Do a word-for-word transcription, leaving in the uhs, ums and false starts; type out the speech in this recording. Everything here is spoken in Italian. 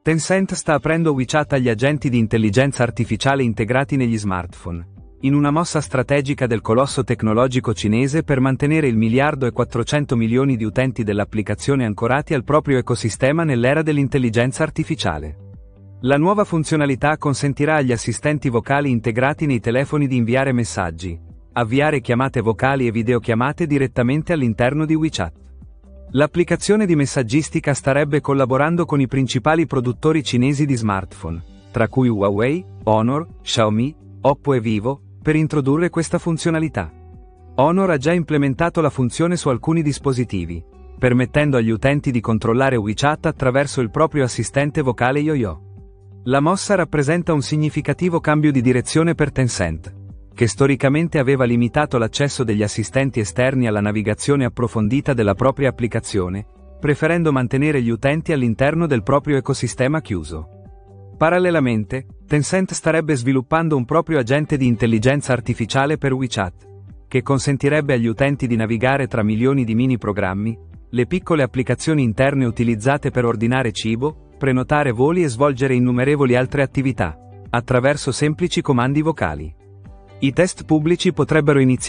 Tencent sta aprendo WeChat agli agenti di intelligenza artificiale integrati negli smartphone, in una mossa strategica del colosso tecnologico cinese per mantenere il miliardo e quattrocento milioni di utenti dell'applicazione ancorati al proprio ecosistema nell'era dell'intelligenza artificiale. La nuova funzionalità consentirà agli assistenti vocali integrati nei telefoni di inviare messaggi, avviare chiamate vocali e videochiamate direttamente all'interno di WeChat. L'applicazione di messaggistica starebbe collaborando con i principali produttori cinesi di smartphone, tra cui Huawei, Honor, Xiaomi, Oppo e Vivo, per introdurre questa funzionalità. Honor ha già implementato la funzione su alcuni dispositivi, permettendo agli utenti di controllare WeChat attraverso il proprio assistente vocale Yoyo. La mossa rappresenta un significativo cambio di direzione per Tencent, che storicamente aveva limitato l'accesso degli assistenti esterni alla navigazione approfondita della propria applicazione, preferendo mantenere gli utenti all'interno del proprio ecosistema chiuso. Parallelamente, Tencent starebbe sviluppando un proprio agente di intelligenza artificiale per WeChat, che consentirebbe agli utenti di navigare tra milioni di mini programmi, le piccole applicazioni interne utilizzate per ordinare cibo, prenotare voli e svolgere innumerevoli altre attività, attraverso semplici comandi vocali. I test pubblici potrebbero iniziare